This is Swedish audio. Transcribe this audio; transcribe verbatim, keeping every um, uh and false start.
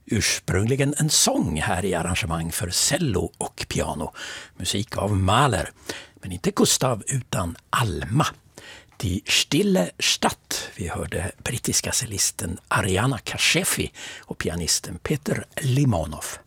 Ursprungligen en sång här i arrangemang för cello och piano. Musik av Mahler, men inte Gustav utan Alma. Die Stille Stadt. Vi hörde brittiska cellisten Ariana Kashefi och pianisten Peter Limonov.